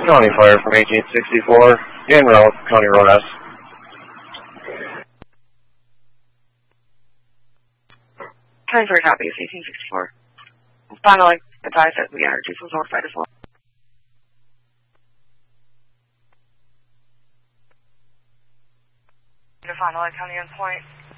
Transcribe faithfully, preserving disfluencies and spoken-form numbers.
County Fire from eighteen sixty-four, en route, County Road S. County Fire copy, it's eighteen sixty-four. Finally, advise that we entered two four four five as well. To finalize County endpoint,